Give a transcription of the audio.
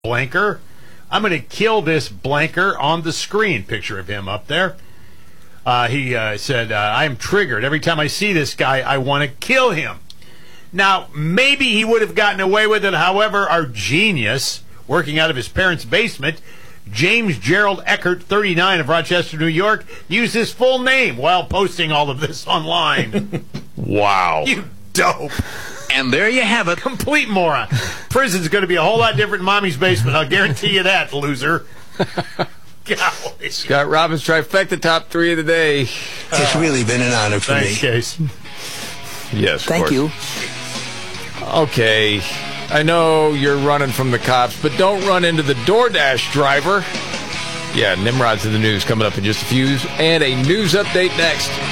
blanker. I'm going to kill this blanker on the screen. Picture of him up there. He said, I am triggered. Every time I see this guy, I want to kill him. Now, maybe he would have gotten away with it. However, our genius, working out of his parents' basement, James Gerald Eckert, 39, of Rochester, New York, used his full name while posting all of this online. Wow. You dope. And there you have it. Complete moron. Prison's going to be a whole lot different in Mommy's basement. I'll guarantee you that, loser. Golly. Scott Robbins trifecta, top 3 of the day. It's really been an honor for Thanks, me. Case. Yes, of Thank course. you. Okay, I know you're running from the cops, but don't run into the DoorDash driver. Yeah, Nimrod's in the news coming up in just a few, and a news update next.